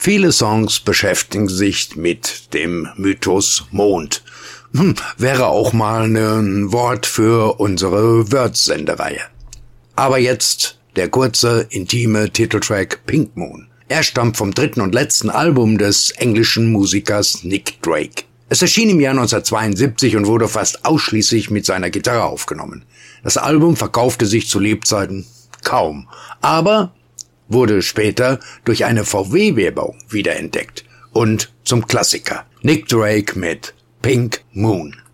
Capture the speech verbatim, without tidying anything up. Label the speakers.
Speaker 1: Viele Songs beschäftigen sich mit dem Mythos Mond. Hm, wäre auch mal ein Wort für unsere Wörth-Sendereihe. Aber jetzt der kurze, intime Titeltrack Pink Moon. Er stammt vom dritten und letzten Album des englischen Musikers Nick Drake. Es erschien im Jahr neunzehnhundertzweiundsiebzig und wurde fast ausschließlich mit seiner Gitarre aufgenommen. Das Album verkaufte sich zu Lebzeiten kaum, aber wurde später durch eine V W-Werbung wiederentdeckt und zum Klassiker. Nick Drake mit Pink Moon.